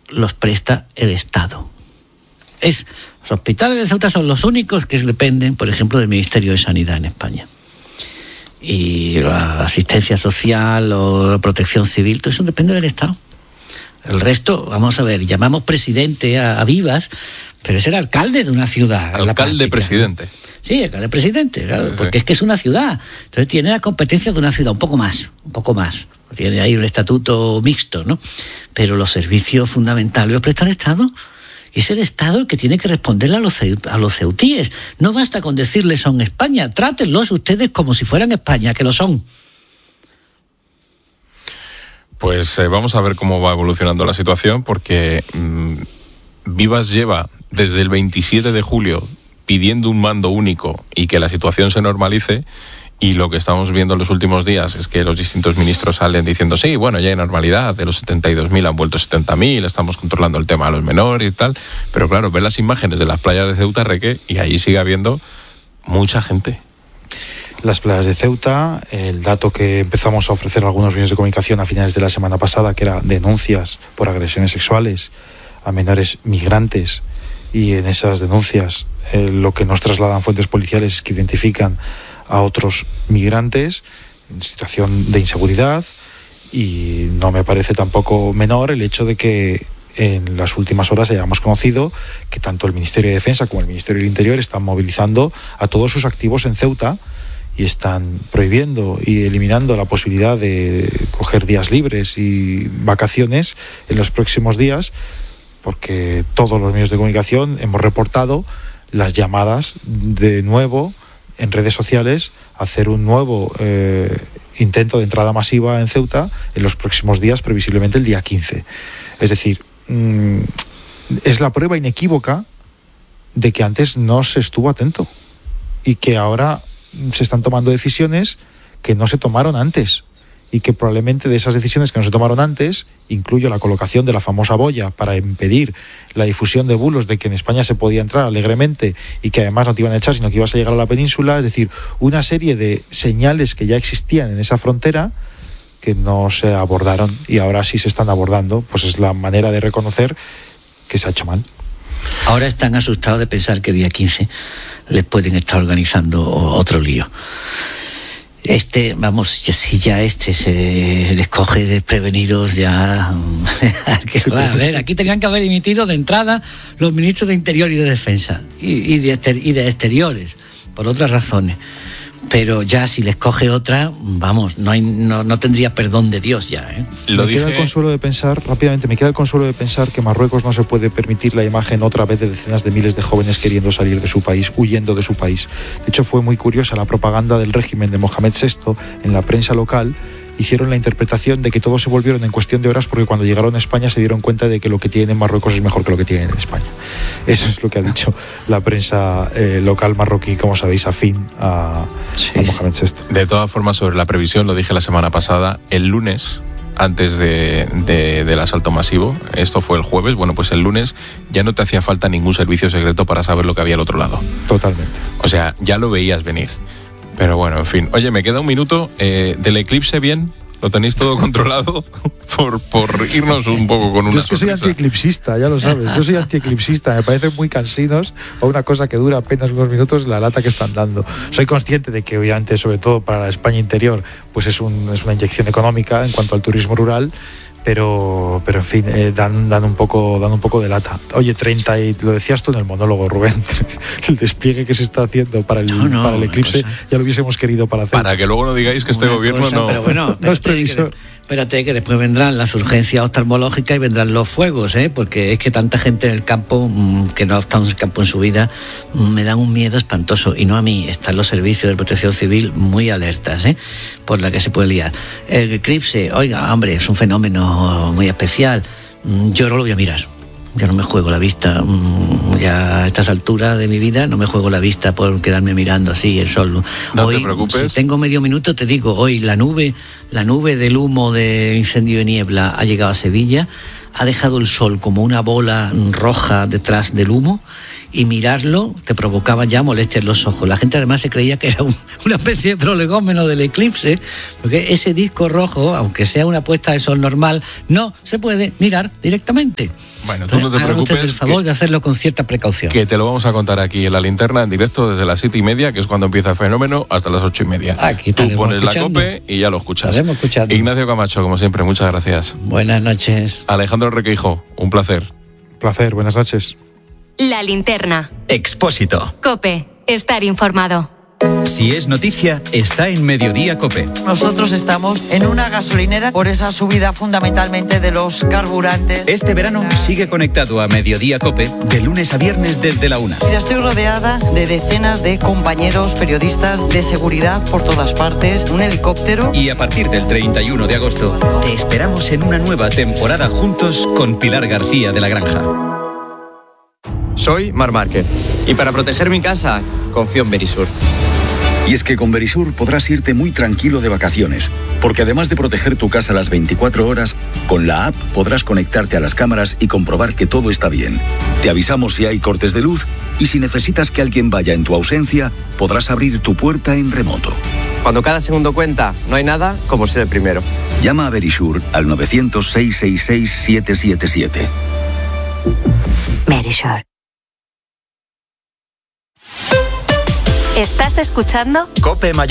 los presta el Estado. Los hospitales de Ceuta son los únicos que dependen, por ejemplo, del Ministerio de Sanidad en España. Y la asistencia social o la protección civil, todo eso depende del Estado. El resto, vamos a ver, llamamos presidente a Vivas, pero es el alcalde de una ciudad. Alcalde-presidente. Sí, alcalde-presidente, claro, porque es que es una ciudad. Entonces tiene la competencia de una ciudad, un poco más. Tiene ahí un estatuto mixto, ¿no? Pero los servicios fundamentales los presta el Estado. Y es el Estado el que tiene que responderle a los ceutíes. No basta con decirles son España, trátenlos ustedes como si fueran España, que lo son. Pues vamos a ver cómo va evolucionando la situación, porque Vivas lleva desde el 27 de julio pidiendo un mando único y que la situación se normalice, y lo que estamos viendo en los últimos días es que los distintos ministros salen diciendo sí, bueno, ya hay normalidad, de los 72.000 han vuelto 70.000, estamos controlando el tema de los menores y tal, pero claro, ven las imágenes de las playas de Ceuta, Reque, y ahí sigue habiendo mucha gente. Las playas de Ceuta, el dato que empezamos a ofrecer a algunos medios de comunicación a finales de la semana pasada, que era denuncias por agresiones sexuales a menores migrantes, y en esas denuncias lo que nos trasladan fuentes policiales es que identifican a otros migrantes en situación de inseguridad, y no me parece tampoco menor el hecho de que en las últimas horas hayamos conocido que tanto el Ministerio de Defensa como el Ministerio del Interior están movilizando a todos sus activos en Ceuta y están prohibiendo y eliminando la posibilidad de coger días libres y vacaciones en los próximos días, porque todos los medios de comunicación hemos reportado las llamadas de nuevo en redes sociales a hacer un nuevo intento de entrada masiva en Ceuta en los próximos días, previsiblemente el día 15. Es decir, es la prueba inequívoca de que antes no se estuvo atento y que ahora se están tomando decisiones que no se tomaron antes, y que probablemente de esas decisiones que no se tomaron antes incluyo la colocación de la famosa boya para impedir la difusión de bulos de que en España se podía entrar alegremente y que además no te iban a echar sino que ibas a llegar a la península. Es decir, una serie de señales que ya existían en esa frontera que no se abordaron y ahora sí se están abordando. Pues es la manera de reconocer que se ha hecho mal. Ahora están asustados de pensar que el día 15 les pueden estar organizando otro lío. Si ya se les coge desprevenidos, ya... a ver, aquí tenían que haber emitido de entrada los ministros de Interior y de Defensa y de Exteriores, por otras razones. Pero ya si les coge otra, vamos, no tendría perdón de Dios ya, ¿eh? Me queda el consuelo de pensar que Marruecos no se puede permitir la imagen otra vez de decenas de miles de jóvenes queriendo salir de su país, huyendo de su país. De hecho, fue muy curiosa la propaganda del régimen de Mohamed VI en la prensa local. Hicieron la interpretación de que todos se volvieron en cuestión de horas porque cuando llegaron a España se dieron cuenta de que lo que tienen en Marruecos es mejor que lo que tienen en España. Eso es lo que ha dicho la prensa local marroquí, como sabéis, afín a Mohamed VI. De todas formas, sobre la previsión, lo dije la semana pasada, el lunes, antes del asalto masivo, esto fue el jueves, bueno, pues el lunes ya no te hacía falta ningún servicio secreto para saber lo que había al otro lado. Totalmente. O sea, ya lo veías venir. Pero bueno, en fin. Oye, me queda un minuto. ¿Del eclipse bien? ¿Lo tenéis todo controlado? por irnos un poco con una Yo es que sorpresa. soy antieclipsista, ya lo sabes. Yo soy antieclipsista. Me parecen muy cansinos a una cosa que dura apenas unos minutos la lata que están dando. Soy consciente de que, obviamente, sobre todo para la España interior, pues es una inyección económica en cuanto al turismo rural. Pero en fin, dan un poco de lata. Oye, 30, y lo decías tú en el monólogo, Rubén, el despliegue que se está haciendo para el eclipse, ya lo hubiésemos querido para hacer. Para que luego no digáis que este gobierno no... Pero bueno, no es previsor. Espérate, que después vendrán las urgencias oftalmológicas y vendrán los fuegos, porque es que tanta gente en el campo que no ha estado en el campo en su vida me dan un miedo espantoso, y no a mí, están los servicios de protección civil muy alertas, por la que se puede liar. El eclipse, oiga, hombre, es un fenómeno muy especial. Yo no lo voy a mirar. Yo no me juego la vista, ya a estas alturas de mi vida no me juego la vista por quedarme mirando así el sol. No hoy, te preocupes. Si tengo medio minuto, te digo, hoy la nube del humo de incendio de niebla ha llegado a Sevilla. ha dejado el sol como una bola roja detrás del humo, y mirarlo te provocaba ya molestias en los ojos. La gente además se creía que era una especie de prolegómeno del eclipse, porque ese disco rojo, aunque sea una puesta de sol normal, no se puede mirar directamente. Bueno, tú no te preocupes. El favor de hacerlo con cierta precaución. Que te lo vamos a contar aquí en La Linterna, en directo, desde las 7:30, que es cuando empieza el fenómeno, hasta las 8:30. Aquí tú pones escuchando. La COPE y ya lo escuchas. Estaremos escuchando. Ignacio Camacho, como siempre, muchas gracias. Buenas noches. Alejandro Requeijo, un placer. Placer, buenas noches. La Linterna. Expósito. COPE. Estar informado. Si es noticia, está en Mediodía COPE. Nosotros estamos en una gasolinera por esa subida fundamentalmente de los carburantes. Este verano sigue conectado a Mediodía COPE de lunes a viernes desde la 1. Mira, estoy rodeada de decenas de compañeros periodistas de seguridad por todas partes, un helicóptero. Y a partir del 31 de agosto, te esperamos en una nueva temporada juntos con Pilar García de la Granja. Soy Marc Márquez y para proteger mi casa confío en Verisur. Y es que con Verisur podrás irte muy tranquilo de vacaciones, porque además de proteger tu casa las 24 horas, con la app podrás conectarte a las cámaras y comprobar que todo está bien. Te avisamos si hay cortes de luz y si necesitas que alguien vaya en tu ausencia, podrás abrir tu puerta en remoto. Cuando cada segundo cuenta, no hay nada como ser el primero. Llama a Verisur al 900-666-777. Verisur. ¿Estás escuchando? COPE Mayor.